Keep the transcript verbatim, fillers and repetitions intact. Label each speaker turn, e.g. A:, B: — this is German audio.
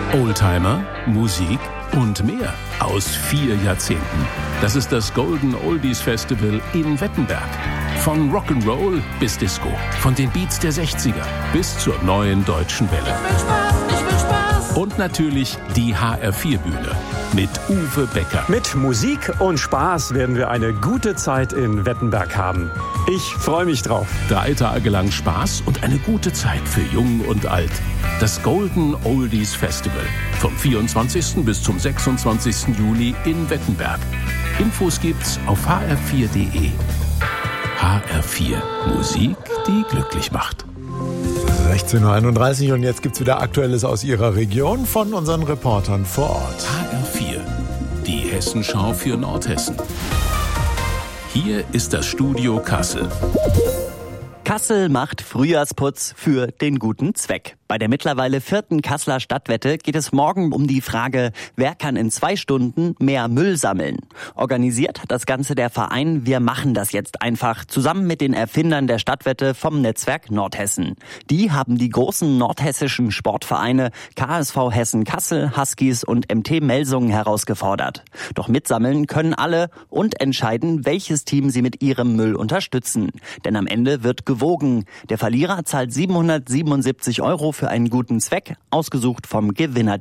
A: Oldtimer, Musik und mehr aus vier Jahrzehnten. Das ist das Golden Oldies Festival in Wettenberg. Von Rock'n'Roll bis Disco, von den Beats der sechziger bis zur neuen deutschen Welle.
B: Ich will Spaß, ich will Spaß.
A: Und natürlich die H R vier Bühne mit Uwe Becker.
C: Mit Musik und Spaß werden wir eine gute Zeit in Wettenberg haben. Ich freue mich drauf.
A: Drei Tage lang Spaß und eine gute Zeit für Jung und Alt. Das Golden Oldies Festival vom vierundzwanzigsten bis zum sechsundzwanzigsten Juli in Wettenberg. Infos gibt's auf h r vier punkt d e. H R vier. Musik, die glücklich macht.
D: sechzehn Uhr einunddreißig und jetzt gibt's wieder Aktuelles aus Ihrer Region von unseren Reportern vor Ort.
A: H R vier. Die Hessenschau für Nordhessen. Hier ist das Studio Kassel.
E: Kassel macht Frühjahrsputz für den guten Zweck. Bei der mittlerweile vierten Kasseler Stadtwette geht es morgen um die Frage, wer kann in zwei Stunden mehr Müll sammeln. Organisiert hat das Ganze der Verein Wir machen das jetzt einfach, zusammen mit den Erfindern der Stadtwette vom Netzwerk Nordhessen. Die haben die großen nordhessischen Sportvereine K S V Hessen Kassel, Huskies und M T Melsungen herausgefordert. Doch mitsammeln können alle und entscheiden, welches Team sie mit ihrem Müll unterstützen. Denn am Ende wird gewogen. Der Verlierer zahlt siebenhundertsiebenundsiebzig Euro für einen guten Zweck, ausgesucht vom Gewinner.